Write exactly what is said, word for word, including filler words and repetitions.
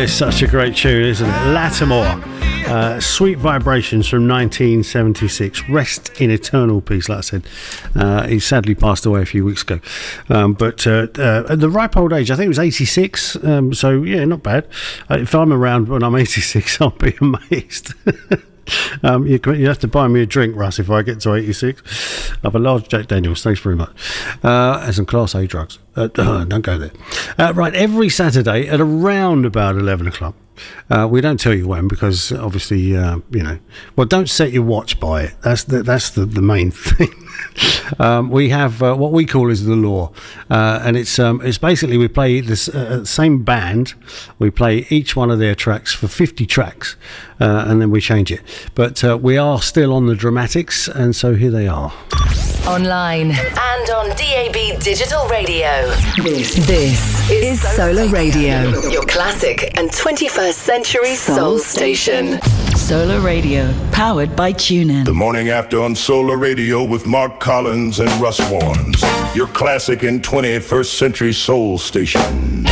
it's such a great tune, isn't it? Lattimore, uh, Sweet Vibrations from nineteen seventy-six. Rest in eternal peace, like I said. Uh, he sadly passed away a few weeks ago. Um, but uh, uh, at the ripe old age, I think it was eighty-six. Um, so, yeah, not bad. Uh, if I'm around when I'm eighty-six, I'll be amazed. Um, you, you have to buy me a drink, Russ, if I get to eighty-six. I have a large Jack Daniels, thanks very much. Uh, and some Class A drugs. Uh, don't go there. Uh, right, every Saturday at around about eleven o'clock. Uh, we don't tell you when because obviously, uh, you know, well, don't set your watch by it. That's the, that's the, the main thing. um, we have uh, what we call is the law. Uh, and it's um, it's basically we play this uh, same band. We play each one of their tracks for fifty tracks uh, and then we change it. But uh, we are still on the Dramatics, and so here they are. Online and on D A B Digital Radio. This, this is Solar Radio, your classic and twenty-first century soul station. Solar Radio, powered by TuneIn. The Morning After on Solar Radio with Mark Collins and Russ Warnes, your classic and twenty-first century soul station.